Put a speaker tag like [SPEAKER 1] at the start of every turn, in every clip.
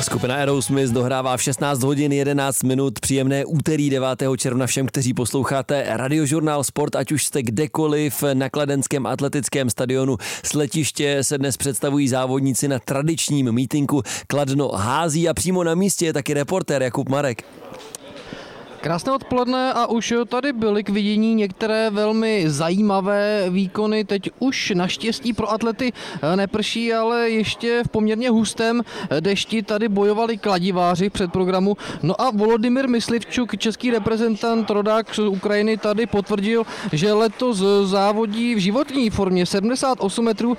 [SPEAKER 1] Skupina Aerosmith dohrává v 16 hodin 11 minut. Příjemné úterý 9. června všem, kteří posloucháte Radiožurnál Sport, ať už jste kdekoliv na kladenském atletickém stadionu. Z letiště se dnes představují závodníci na tradičním mítinku Kladno hází a přímo na místě je taky reportér Jakub Marek.
[SPEAKER 2] Krásné odpoledne a už tady byly k vidění některé velmi zajímavé výkony. Teď už naštěstí pro atlety neprší, ale ještě v poměrně hustém dešti tady bojovali kladiváři před programu. No a Volodymyr Myslivčuk, český reprezentant, rodák z Ukrajiny, tady potvrdil, že letos závodí v životní formě 78 metrů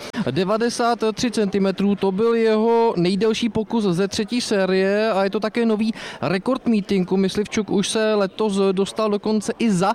[SPEAKER 2] 93 cm. To byl jeho nejdelší pokus ze třetí série a je to také nový rekord mítinku. Myslivčuk už se letos dostal dokonce i za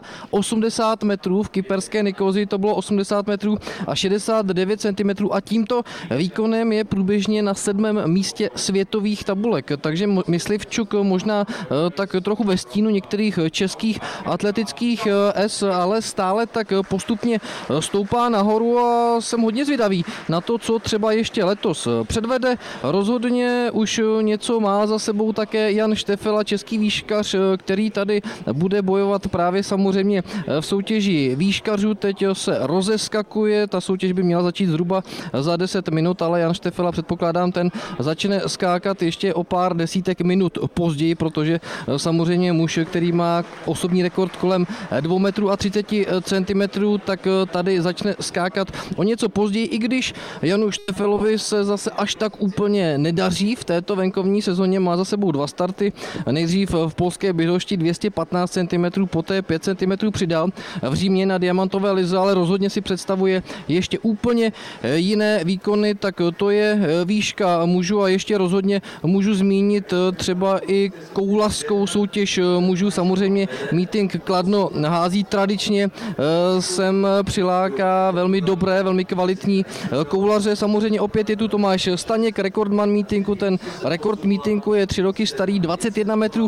[SPEAKER 2] 80 metrů. V kyperské Nikozi to bylo 80 metrů a 69 cm a tímto výkonem je průběžně na 7. místě světových tabulek. Takže Myslivčuk možná tak trochu ve stínu některých českých atletických ale stále tak postupně stoupá nahoru a jsem hodně zvědavý na to, co třeba ještě letos předvede. Rozhodně už něco má za sebou také Jan Štefela, český výškař, který tady bude bojovat právě samozřejmě v soutěži výškařů. Teď se rozeskakuje, ta soutěž by měla začít zhruba za 10 minut, ale Jan Štefela, předpokládám, ten začne skákat ještě o pár desítek minut později, protože samozřejmě muž, který má osobní rekord kolem 2 metrů a 30 cm, tak tady začne skákat o něco později, i když Janu Štefelovi se zase až tak úplně nedaří v této venkovní sezóně, má za sebou 2 starty, nejdřív v polské Bydgošti 215 cm, poté 5 cm přidal v Římě na diamantové lize, ale rozhodně si představuje ještě úplně jiné výkony, tak to je výška mužů a ještě rozhodně můžu zmínit třeba i koulařskou soutěž mužů. Samozřejmě meeting Kladno hází tradičně sem přiláká velmi dobré, velmi kvalitní koulaře. Samozřejmě opět je tu Tomáš Staněk, rekordman meetingu, ten rekord meetingu je 3 roky starý, 21 metrů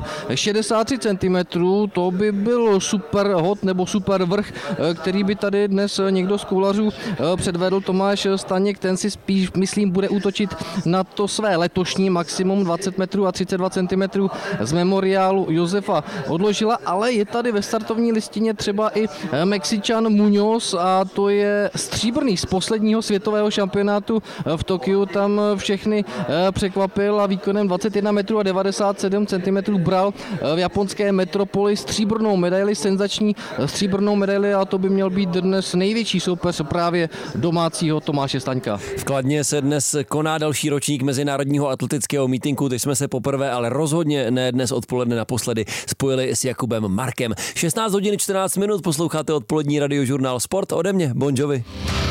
[SPEAKER 2] 63 cm. To by byl super hod nebo super vrch, který by tady dnes někdo z koulařů předvedl. Tomáš Staněk, ten si spíš, myslím, bude útočit na to své letošní maximum 20 metrů a 32 cm z memoriálu Josefa Odložila, ale je tady ve startovní listině třeba i Mexičan Muñoz a to je stříbrný z posledního světového šampionátu v Tokiu. Tam všechny překvapil a výkonem 21 metrů a 97 cm bral v japonské metropoli stříbrnou medaili, senzační stříbrnou medaili a to by měl být dnes největší soupeř právě domácího Tomáše Staňka.
[SPEAKER 1] V Kladně se dnes koná další ročník mezinárodního atletického mítinku. Teď jsme se poprvé, ale rozhodně ne dnes odpoledne naposledy spojili s Jakubem Markem. 16 hodin 14 minut, posloucháte odpolední Radiožurnál Sport, ode mě Bon Jovi.